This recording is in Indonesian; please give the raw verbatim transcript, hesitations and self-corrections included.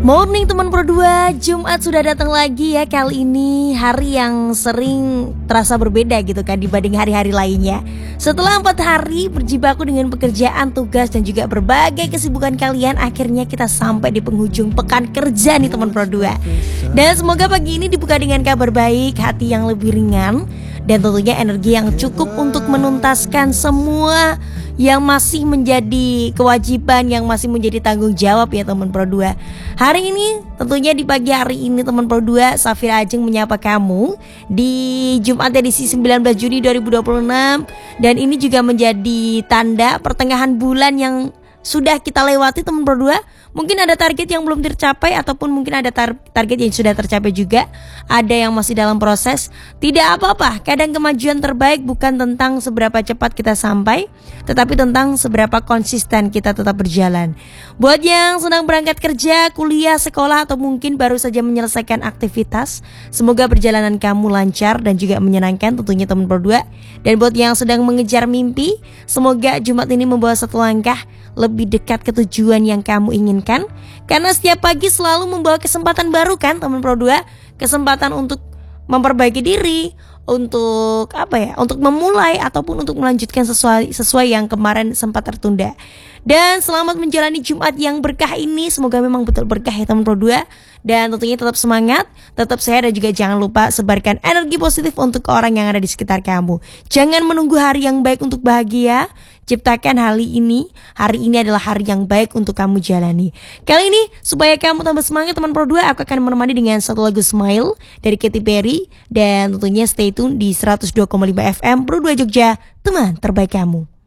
Morning teman Pro dua, Jumat sudah datang lagi ya. Kali ini hari yang sering terasa berbeda gitu kan dibanding hari-hari lainnya. Setelah empat hari berjibaku dengan pekerjaan, tugas dan juga berbagai kesibukan kalian, akhirnya kita sampai di penghujung pekan kerja nih teman Pro dua. Dan semoga pagi ini dibuka dengan kabar baik, hati yang lebih ringan, dan tentunya energi yang cukup untuk menuntaskan semua yang masih menjadi kewajiban, yang masih menjadi tanggung jawab ya teman Pro dua. Hari ini tentunya di pagi hari ini teman Pro dua, Safira Ajeng menyapa kamu di Jumat edisi sembilan belas Juni dua ribu dua puluh enam. Dan ini juga menjadi tanda pertengahan bulan yang sudah kita lewati teman Pro dua. Mungkin ada target yang belum tercapai, ataupun mungkin ada tar- target yang sudah tercapai juga. Ada yang masih dalam proses. Tidak apa-apa, kadang kemajuan terbaik bukan tentang seberapa cepat kita sampai, tetapi tentang seberapa konsisten kita tetap berjalan. Buat yang sedang berangkat kerja, kuliah, sekolah, atau mungkin baru saja menyelesaikan aktivitas, semoga perjalanan kamu lancar dan juga menyenangkan tentunya teman Pro dua. Dan buat yang sedang mengejar mimpi, semoga Jumat ini membawa satu langkah lebih dekat ke tujuan yang kamu inginkan. Karena setiap pagi selalu membawa kesempatan baru kan teman Pro dua. Kesempatan untuk memperbaiki diri, untuk apa ya, untuk memulai ataupun untuk melanjutkan sesuai sesuai yang kemarin sempat tertunda. Dan selamat menjalani Jumat yang berkah ini. Semoga memang betul berkah ya teman Pro dua. Dan tentunya tetap semangat, tetap sehat, dan juga jangan lupa sebarkan energi positif untuk orang yang ada di sekitar kamu. Jangan menunggu hari yang baik untuk bahagia. Ciptakan hari ini. Hari ini adalah hari yang baik untuk kamu jalani. Kali ini supaya kamu tambah semangat teman Pro dua, aku akan menemani dengan satu lagu Smile dari Katy Perry. Dan tentunya stay tune di seratus dua koma lima F M Pro dua Jogja, teman terbaik kamu.